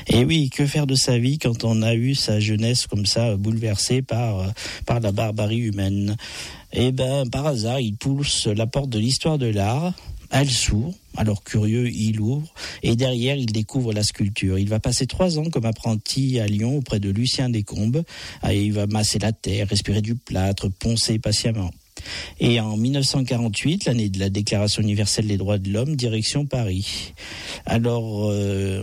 Et oui, que faire de sa vie quand on a eu sa jeunesse comme ça bouleversée par la barbarie humaine? Eh ben, par hasard, il pousse la porte de l'histoire de l'art. Elle s'ouvre, alors curieux, il ouvre, et derrière, il découvre la sculpture. Il va passer 3 ans comme apprenti à Lyon auprès de Lucien Descombes. Et il va masser la terre, respirer du plâtre, poncer patiemment. Et en 1948, l'année de la Déclaration universelle des droits de l'homme, direction Paris. Alors,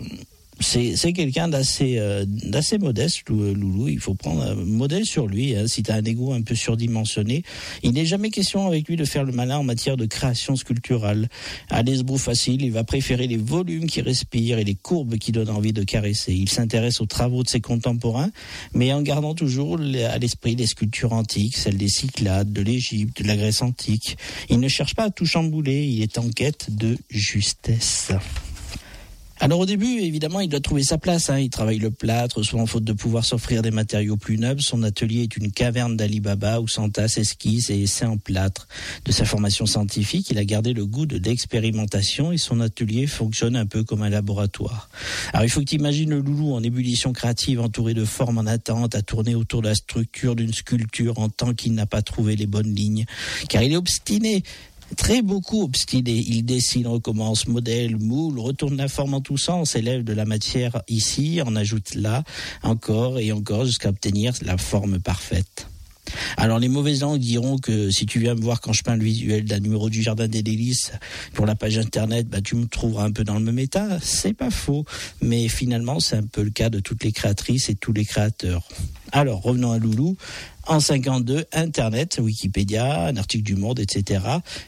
c'est quelqu'un d'assez modeste, Loulou. Il faut prendre un modèle sur lui. Si tu as un ego un peu surdimensionné, il n'est jamais question avec lui de faire le malin en matière de création sculpturale. À l'esbrouf facile, il va préférer les volumes qui respirent et les courbes qui donnent envie de caresser. Il s'intéresse aux travaux de ses contemporains, mais en gardant toujours à l'esprit les sculptures antiques, celles des Cyclades, de l'Égypte, de la Grèce antique. Il ne cherche pas à tout chambouler, il est en quête de justesse. Alors au début, évidemment, il doit trouver sa place. Il travaille le plâtre, souvent faute de pouvoir s'offrir des matériaux plus nobles. Son atelier est une caverne d'Ali Baba où s'entassent esquisses et essais en plâtre. De sa formation scientifique, il a gardé le goût de l'expérimentation et son atelier fonctionne un peu comme un laboratoire. Alors il faut que tu imagines le Loulou en ébullition créative, entouré de formes en attente, à tourner autour de la structure d'une sculpture en tant qu'il n'a pas trouvé les bonnes lignes. Car il est obstiné. Très beaucoup obstiné, il dessine, recommence, modèle, moule, retourne la forme en tous sens, élève de la matière ici, en ajoute là, encore et encore, jusqu'à obtenir la forme parfaite. Alors les mauvaises langues diront que si tu viens me voir quand je peins le visuel d'un numéro du Jardin des Délices pour la page internet, tu me trouveras un peu dans le même état. C'est pas faux, mais finalement c'est un peu le cas de toutes les créatrices et tous les créateurs. Alors revenons à Loulou. En 52, Internet, Wikipédia, un article du Monde, etc.,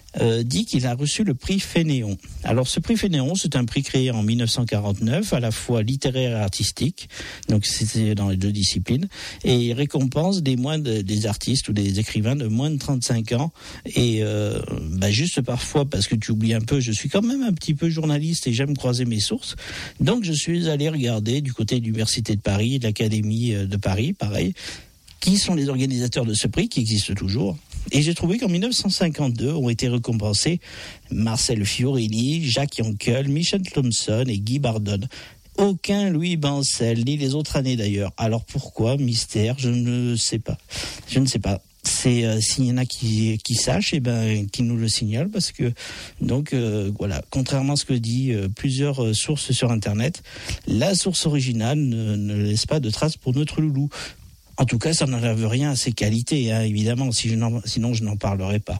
dit qu'il a reçu le prix Fénéon. Alors ce prix Fénéon, c'est un prix créé en 1949, à la fois littéraire et artistique, donc c'était dans les 2 disciplines, et il récompense des artistes ou des écrivains de moins de 35 ans, et juste parfois, parce que tu oublies un peu, je suis quand même un petit peu journaliste et j'aime croiser mes sources, donc je suis allé regarder du côté de l'Université de Paris, de l'Académie de Paris, pareil, qui sont les organisateurs de ce prix, qui existe toujours. Et j'ai trouvé qu'en 1952 ont été récompensés Marcel Fiorini, Jacques Yankel, Michel Thompson et Guy Bardone. Aucun Louis Bancel, ni les autres années d'ailleurs. Alors pourquoi? Mystère, je ne sais pas. C'est s'il y en a qui sachent, qui nous le signalent, parce que donc voilà, contrairement à ce que dit plusieurs sources sur Internet, la source originale ne laisse pas de traces pour notre Loulou. En tout cas, ça n'enlève rien à ses qualités, évidemment, sinon je n'en parlerai pas.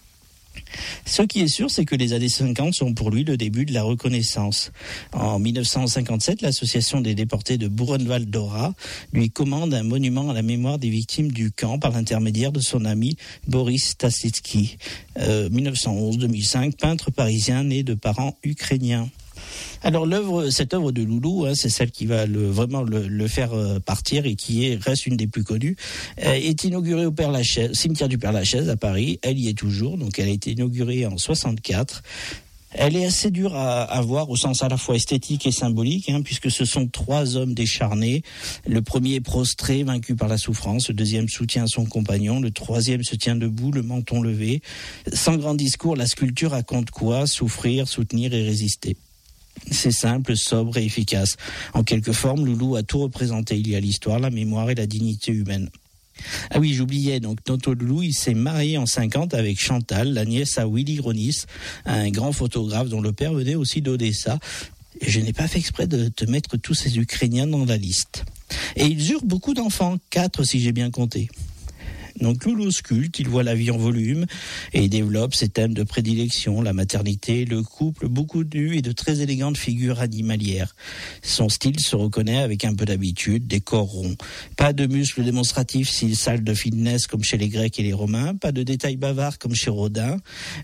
Ce qui est sûr, c'est que les années 50 sont pour lui le début de la reconnaissance. En 1957, l'association des déportés de Buchenwald-Dora lui commande un monument à la mémoire des victimes du camp par l'intermédiaire de son ami Boris Tasitsky. 1911-2005, peintre parisien né de parents ukrainiens. Alors cette œuvre de Loulou, c'est celle qui va vraiment le faire partir et qui reste une des plus connues, est inaugurée au cimetière du Père-Lachaise à Paris. Elle y est toujours, donc elle a été inaugurée en 64. Elle est assez dure à voir au sens à la fois esthétique et symbolique, puisque ce sont 3 hommes décharnés. Le premier est prostré, vaincu par la souffrance. Le deuxième soutient son compagnon. Le troisième se tient debout, le menton levé. Sans grand discours, la sculpture raconte quoi? Souffrir, soutenir et résister. C'est simple, sobre et efficace. En quelque forme, Loulou a tout représenté. Il y a l'histoire, la mémoire et la dignité humaine. Ah oui, j'oubliais, donc notre Loulou, il s'est marié en 50 avec Chantal, la nièce à Willy Gronis, un grand photographe dont le père venait aussi d'Odessa. Je n'ai pas fait exprès de te mettre tous ces Ukrainiens dans la liste. Et ils eurent beaucoup d'enfants, 4 si j'ai bien compté. Donc Loulou sculpte, il voit la vie en volume et il développe ses thèmes de prédilection, la maternité, le couple, beaucoup de nus et de très élégantes figures animalières. Son style se reconnaît avec un peu d'habitude, des corps ronds. Pas de muscles démonstratifs, salles de fitness comme chez les Grecs et les Romains, pas de détails bavards comme chez Rodin.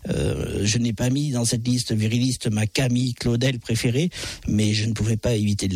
Je n'ai pas mis dans cette liste viriliste ma Camille Claudel préférée, mais je ne pouvais pas éviter de